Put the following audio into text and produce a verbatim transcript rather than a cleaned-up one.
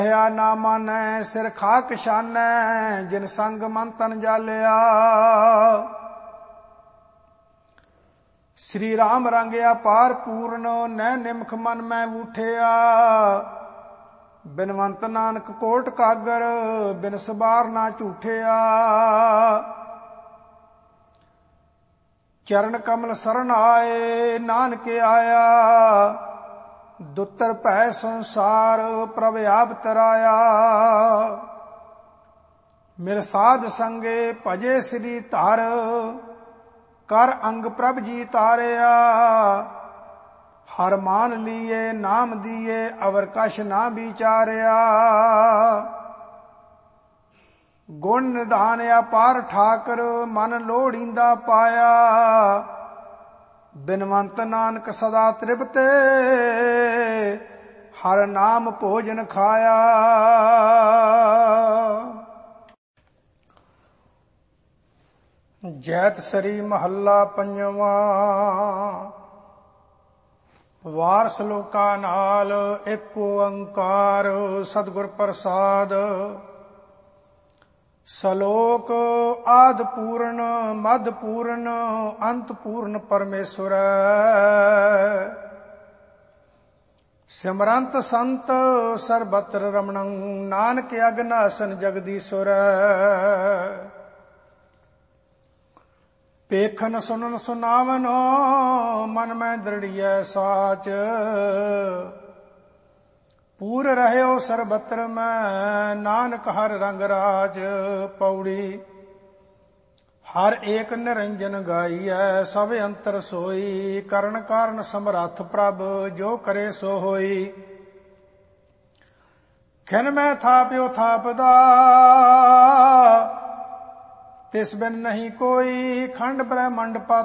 ਕਹਿਆ ਨਾ ਮਾਨੈ ਸਿਰ ਖਾਕ ਛਾਨੈ, ਜਿਨ ਸੰਗ ਮਨ ਤਨ ਜਾਲਿਆ। ਸ੍ਰੀ ਰਾਮ ਰੰਗ ਅਪਾਰ ਪੂਰਨ, ਨੈ ਨਿਮਖ ਮਨ ਮੈਂ ਊਠਿਆ। ਬਿਨਵੰਤ ਨਾਨਕ ਕੋਟ ਕਾਗਰ, ਬਿਨ ਸਬਾਰ ਨਾ ਝੂਠਿਆ। ਚਰਨ ਕਮਲ ਸਰਨ ਆਏ, ਨਾਨਕ ਆਇਆ। ਦੁੱਤਰ ਭੈ ਸੰਸਾਰ, ਪ੍ਰਭ ਆਪ ਤਰਾਇਆ। ਮਿਲ ਸਾਧ ਸੰਗੇ ਭਜੇ ਸ੍ਰੀ ਧਰ, ਕਰ ਅੰਗ ਪ੍ਰਭ ਜੀ ਤਾਰਿਆ। ਹਰ ਮਾਨ ਲੀਏ ਨਾਮ ਦੀਏ, ਅਵਰ ਕਛ ਨਾ ਵਿਚਾਰਿਆ। ਗੁਣ ਨਿਧਾਨ ਅਪਾਰ ਠਾਕਰ, ਮਨ ਲੋੜੀਂਦਾ ਪਾਇਆ। ਬਿਨਵੰਤ ਨਾਨਕ ਸਦਾ ਤ੍ਰਿਪਤੇ, ਹਰ ਨਾਮ ਭੋਜਨ ਖਾਇਆ। ਜੈਤ ਸਰੀ ਮਹੱਲਾ ਪੰਜਵਾਂ। ਵਾਰ ਸਲੋਕਾ ਨਾਲ ਏਕ ਓੰਕਾਰ, ਸਤਿਗੁਰ ਪ੍ਰਸਾਦ। ਸਲੋਕ ਆਦਿ ਪੂਰਨ ਮਧ ਪੂਰਨ, ਅੰਤ ਪੂਰਨ ਪਰਮੇਸ਼ਵਰ। ਸਿਮਰੰਤ ਸੰਤ ਸਰਬਤਰ ਰਮਣੰ, ਨਾਨਕ ਅਗਨਾਸਨ ਜਗਦੀਸ਼ਵਰ। ਪੇਖਨ ਸੁਨਨ ਸੁਨਾਵਨ, ਮਨ ਮੈਂ ਦ੍ਰਿੜੀਐ ਸਾਚ। ਪੂਰ ਰਹਿਓ ਸਰਬਤਰ ਮੈਂ, ਨਾਨਕ ਹਰ ਰੰਗ ਰਾਜ। ਪੌੜੀ। ਹਰ ਏਕ ਨਿਰੰਜਨ ਗਾਈਐ, ਸਭ ਅੰਤਰ ਸੋਈ। ਕਰਨ ਕਾਰਨ ਸਮਰੱਥ ਪ੍ਰਭ, ਜੋ ਕਰੇ ਸੋ ਹੋਈ। ਖਿਨ ਮੈਂ ਥਾਪਿਓ ਥਾਪਦਾ, ਤਿਸ ਬਿਨ ਨਹੀਂ ਕੋਈ। ਖੰਡ ਬ੍ਰਹਮੰਡ ਪਾ